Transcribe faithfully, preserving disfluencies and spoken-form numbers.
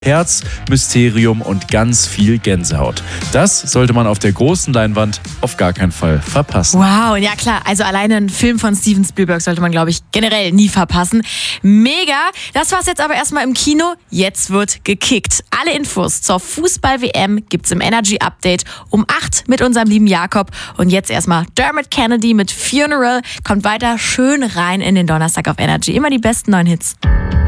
Herz, Mysterium und ganz viel Gänsehaut. Das sollte man auf der großen Leinwand auf gar keinen Fall verpassen. Wow, ja klar, also alleine einen Film von Steven Spielberg sollte man, glaube ich, generell nie verpassen. Mega, das war's jetzt aber erstmal im Kino. Jetzt wird gekickt. Alle Infos zur Fußball-W M gibt's im Energy Update um acht mit unserem lieben Jakob. Und jetzt erstmal Dermot Kennedy mit Funeral. Kommt weiter schön rein in den Donnerstag auf Energy. Immer die besten neuen Hits.